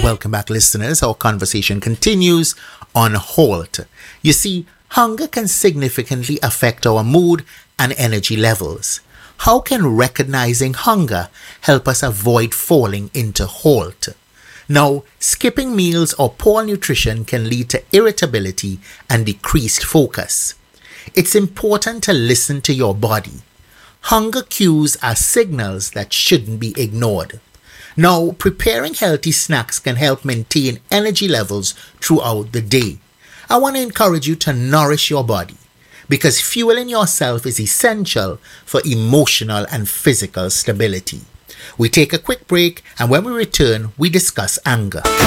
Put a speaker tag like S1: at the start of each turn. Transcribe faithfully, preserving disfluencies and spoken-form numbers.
S1: Welcome back, listeners. Our conversation continues on HALT. You see, hunger can significantly affect our mood and energy levels. How can recognizing hunger help us avoid falling into HALT? Now, skipping meals or poor nutrition can lead to irritability and decreased focus. It's important to listen to your body. Hunger cues are signals that shouldn't be ignored. Now, preparing healthy snacks can help maintain energy levels throughout the day. I want to encourage you to nourish your body because fueling yourself is essential for emotional and physical stability. We take a quick break, and when we return, we discuss anger.